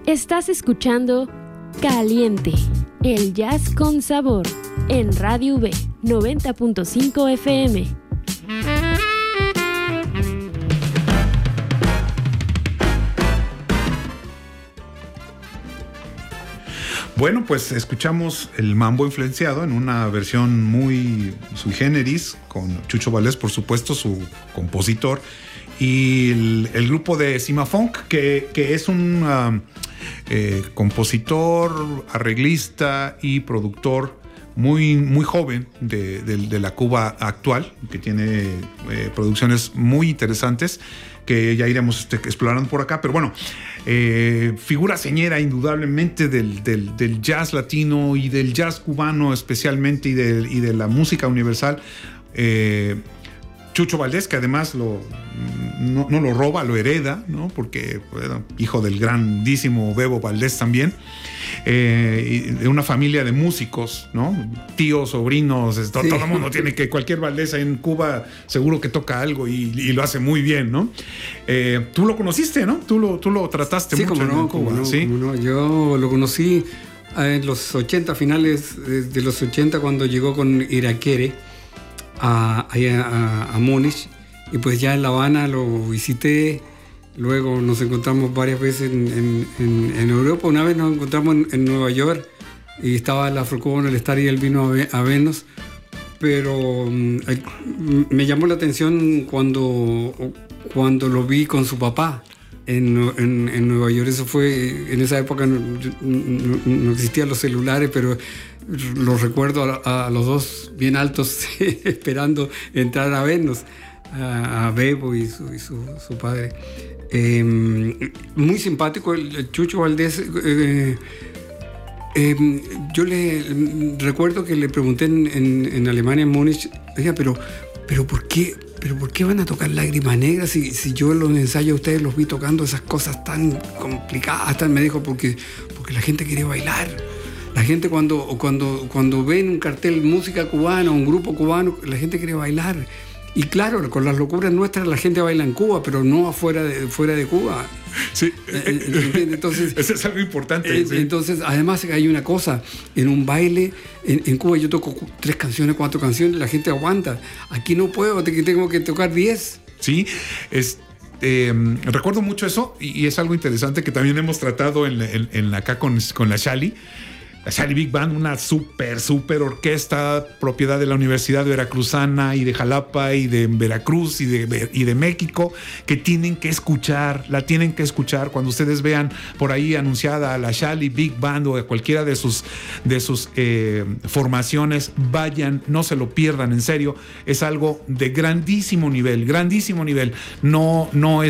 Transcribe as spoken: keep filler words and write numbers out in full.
Estás escuchando Caliente, el jazz con sabor, en Radio V noventa punto cinco F M. Bueno, pues escuchamos el mambo influenciado en una versión muy sui generis, con Chucho Valdés, por supuesto, su compositor, y el, el grupo de Cima Funk, que, que es un uh, eh, compositor, arreglista y productor muy, muy joven de, de, de la Cuba actual, que tiene eh, producciones muy interesantes que ya iremos este, explorando por acá, pero bueno, eh, figura señera indudablemente del, del, del jazz latino y del jazz cubano especialmente, y de, y de la música universal. eh, Chucho Valdés, que además lo, no, no lo roba, lo hereda, ¿no? Porque bueno, hijo del grandísimo Bebo Valdés también, eh, de una familia de músicos, ¿no? Tíos, sobrinos, esto, sí. Todo el mundo tiene que, cualquier Valdés en Cuba seguro que toca algo y, y lo hace muy bien, ¿no? Eh, tú lo conociste, ¿no? Tú lo, tú lo trataste sí, mucho como no, en Cuba, como no, ¿sí? como no. Yo lo conocí en los ochenta, finales de los ochenta, cuando llegó con Iraquere a, a, a Múnich, y pues ya en La Habana lo visité. Luego nos encontramos varias veces en, en, en, en Europa. Una vez nos encontramos en, en Nueva York y estaba el Afro-Cuban en el Star y él vino a, ve, a vernos, pero um, me llamó la atención cuando, cuando lo vi con su papá en, en, en Nueva York. Eso fue, en esa época no, no, no existían los celulares, pero los recuerdo a, a los dos bien altos esperando entrar a vernos, a, a Bebo y su, y su, su padre. Eh, muy simpático el, el Chucho Valdés. Eh, eh, yo le recuerdo que le pregunté en, en, en Alemania, en Múnich, oiga, pero, pero ¿por qué? ¿Pero por qué van a tocar Lágrimas Negras si, si yo en los ensayos a ustedes los vi tocando esas cosas tan complicadas? Tan, me dijo, porque, porque la gente quiere bailar. La gente cuando, cuando, cuando ven un cartel música cubana, un grupo cubano, la gente quiere bailar. Y claro, con las locuras nuestras la gente baila en Cuba, pero no afuera de, fuera de Cuba. Sí. Entonces, eso es algo importante. Eh, sí. Entonces, además hay una cosa, en un baile, en, en Cuba yo toco tres canciones, cuatro canciones, la gente aguanta. Aquí no puedo, tengo que tocar diez. Sí, es... Eh, recuerdo mucho eso, y, y es algo interesante que también hemos tratado en, en, en acá con, con la Shali. La Shali Big Band, una súper, súper orquesta, propiedad de la Universidad Veracruzana y de Jalapa y de Veracruz y de, y de México, que tienen que escuchar, la tienen que escuchar. Cuando ustedes vean por ahí anunciada a la Shali Big Band o a cualquiera de sus, de sus eh, formaciones, vayan, no se lo pierdan, en serio. Es algo de grandísimo nivel, grandísimo nivel. No, no es